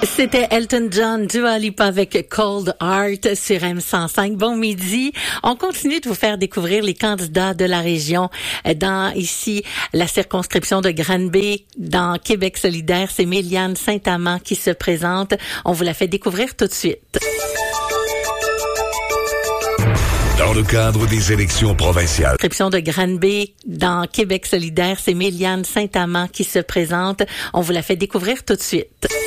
C'était Elton John, Dua Lipa avec Cold Heart sur M105. Bon midi. On continue de vous faire découvrir les candidats de la région. Dans ici la circonscription de Granby, dans Québec solidaire, c'est Méliane Saint-Amand qui se présente. On vous la fait découvrir tout de suite. Dans le cadre des élections provinciales. Circonscription de Granby, dans Québec solidaire, c'est Méliane Saint-Amand qui se présente. On vous la fait découvrir tout de suite.